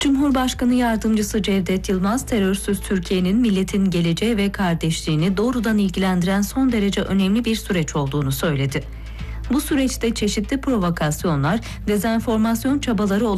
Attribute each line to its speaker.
Speaker 1: Cumhurbaşkanı Yardımcısı Cevdet Yılmaz, terörsüz Türkiye'nin milletin geleceği ve kardeşliğini doğrudan ilgilendiren son derece önemli bir süreç olduğunu söyledi. Bu süreçte çeşitli provokasyonlar, dezenformasyon çabaları